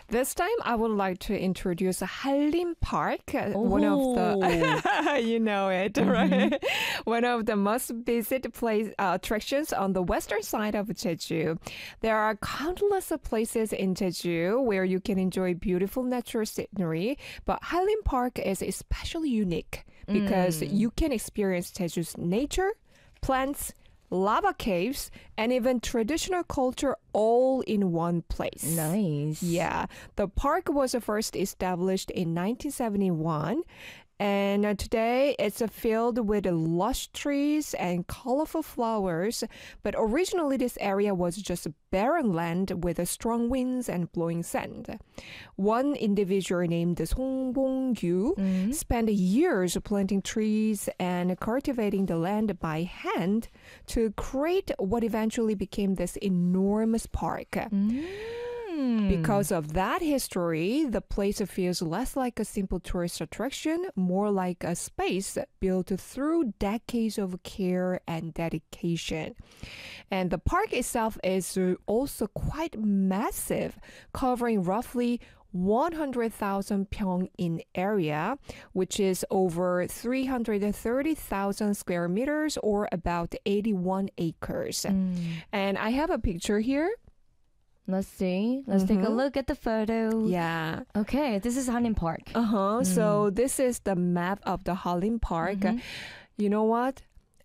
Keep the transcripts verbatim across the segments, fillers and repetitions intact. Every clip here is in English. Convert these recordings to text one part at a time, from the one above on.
This time, I would like to introduce Hallin Park, uh, one of the, you know it, Mm-hmm. right? One of the most visited place uh, attractions on the western side of Jeju. There are countless of places in Jeju where you can enjoy beautiful natural scenery, but Hallin Park is especially unique because Mm. you can experience Jeju's nature, plants, lava caves, and even traditional culture all in one place. Nice. Yeah, the park was first established in nineteen seventy-one. And uh, today it's uh, filled with lush trees and colorful flowers. But originally, this area was just barren land with uh, strong winds and blowing sand. One individual named Song Bong-gyu Mhm. spent years planting trees and cultivating the land by hand to create what eventually became this enormous park. Mm. Because of that history, the place feels less like a simple tourist attraction, more like a space built through decades of care and dedication. And the park itself is uh, also quite massive, covering roughly one hundred thousand pyong in area, which is over three hundred thirty thousand square meters or about eighty-one acres. Mm. And I have a picture here. Let's see. Let's take a Mhm. look at the photo. Yeah. Okay, this is Hallin Park. Uh-huh. So this is the map of the Hallin Park. Mhm. You know what?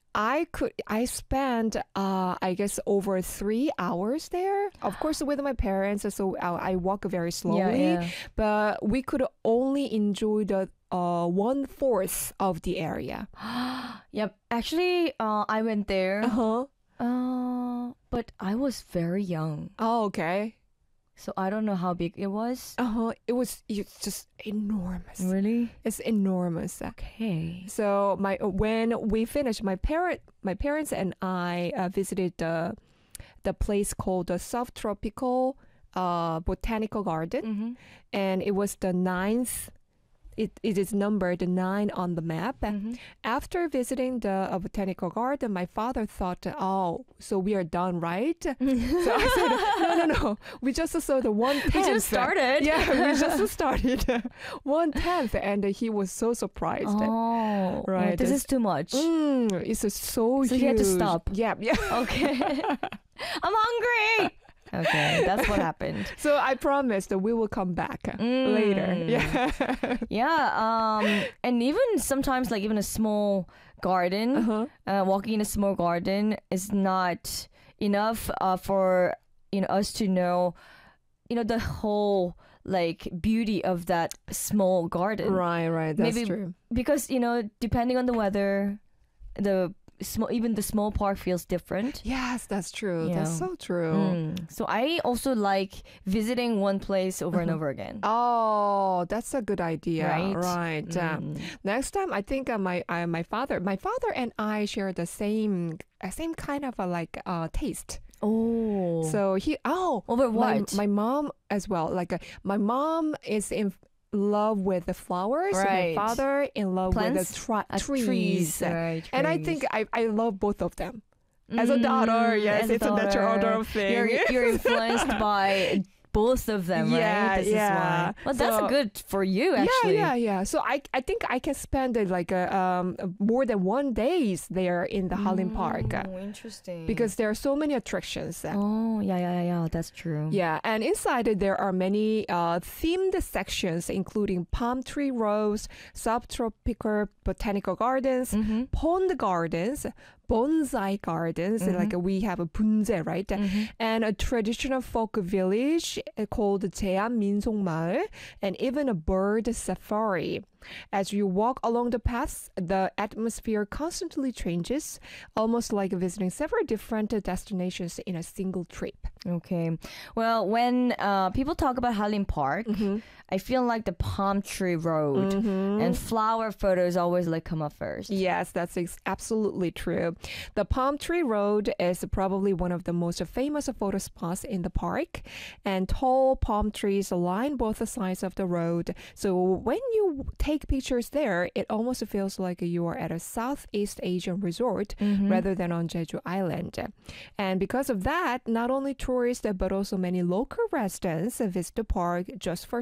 I could I spent uh I guess over three hours there. Of course with my parents, so I, I walk very slowly. Yeah, But we could only enjoy the uh one fourth of the area. yeah. Yep. Actually, uh, I went there. Uh-huh. Uh, but I was very young, Oh, okay. so I don't know how big it was. Uh-huh. It was it's just enormous. Really? It's enormous. Okay. So my when we finished, my parent, my parents and I uh, visited the the place called the Subtropical uh, Botanical Garden, Mm-hmm. and it was the ninth. It, it is numbered nine on the map. Mm-hmm. After visiting the uh, botanical garden, my father thought, "Oh, so we are done, right?" So I said, "No, no, no. We just saw the one tenth. We just started. Yeah, we just started one tenth," and he was so surprised. Oh, Right, right. This it's- is too much. Mm, it's uh, so, So huge. you had to stop. Yeah, yeah. Okay. I'm hungry. Okay, that's what happened. So I promised that we will come back uh, later. Mm. Yeah. Yeah, um, and even sometimes, like even a small garden, Uh-huh. uh, walking in a small garden is not enough uh, for you know us to know, you know, the whole like beauty of that small garden. Right, right. That's Maybe- true. Because you know, depending on the weather, the small even the small park feels different. Yes, that's true. Yeah. That's so true. Mm. So I also like visiting one place over and Uh-huh. over again. Oh, that's a good idea. Right? Right. Um, Mm. next time, I think uh, my uh, my father, my father and I share the same uh, same kind of uh, like uh, taste. Oh. So he oh over my, what? my mom as well. Like uh, my mom is in love with the flowers. Right. My father in love with Plants? the tri- Uh, trees. right, And I trees. think I, I love both of them. As a daughter, Mm, yes, as a it's a natural daughter. order of thing. You're, you're influenced by both of them, Yeah, right? This yeah. is why. Well, that's So- good for you, actually. Yeah, yeah, yeah. So I, I think I can spend uh, like a, um more than one days there in the Hallin Park uh, Oh, interesting. because there are so many attractions. uh, oh, yeah, yeah, yeah, yeah, that's true. Yeah, and inside it, there are many uh, themed sections, including palm tree rows, subtropical botanical gardens, Mm-hmm. pond gardens, bonsai gardens, Mhm. like we have a bunze, right? Mm-hmm. And a traditional folk village uh, called 제안 민속마을, and even a bird safari. As you walk along the paths, the atmosphere constantly changes, almost like visiting several different uh, destinations in a single trip. Okay. Well, when uh, people talk about Hallin Park, I feel like the palm tree road Mhm. and flower photos always like come up first. Yes, that's ex- absolutely true. The Palm Tree Road is probably one of the most famous photo spots in the park, and tall palm trees line both sides of the road. So when you take take pictures there, it almost feels like you are at a Southeast Asian resort Mhm. rather than on Jeju Island. And because of that, not only tourists but also many local residents visit the park just for